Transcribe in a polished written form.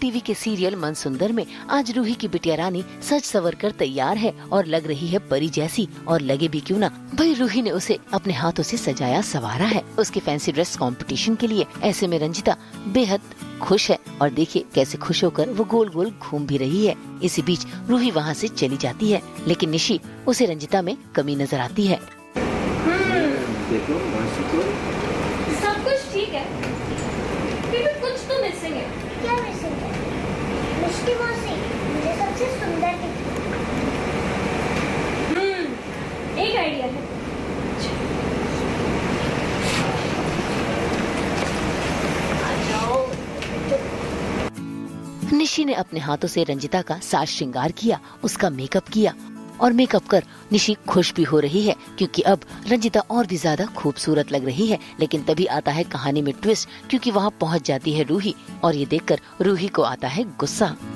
TV के serial मनसुंदर में आज रूही की बिटिया रानी सज सवर कर तैयार है और लग रही है परी जैसी, और लगे भी क्यों ना, भाई रूही ने उसे अपने हाथों से सजाया सवारा है उसके फैंसी ड्रेस कंपटीशन के लिए। ऐसे में रंजिता बेहद खुश है और देखिए कैसे खुश होकर वो गोल गोल घूम भी रही है। इसी बीच रूही वहाँ से चली जाती है, लेकिन निशी उसे रंजिता में कमी नजर आती है। देखो सब कुछ ठीक है, फिर भी कुछ तो मिसिंग है। क्या मिसिंग है? मिष्टी मौसी मुझे सबसे सुंदर दिखती। एक आइडिया है। निशी ने अपने हाथों से रंजिता का साज श्रृंगार किया, उसका मेकअप किया और मेकअप कर निशी खुश भी हो रही है क्योंकि अब रंजिता और भी ज्यादा खूबसूरत लग रही है। लेकिन तभी आता है कहानी में ट्विस्ट, क्योंकि वहाँ पहुँच जाती है रूही और ये देखकर रूही को आता है गुस्सा।